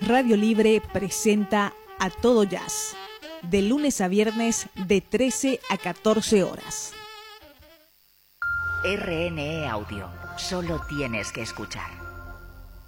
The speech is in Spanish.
Radio Libre presenta A Todo Jazz, de lunes a viernes de 13 a 14 horas. RNE Audio, solo tienes que escuchar.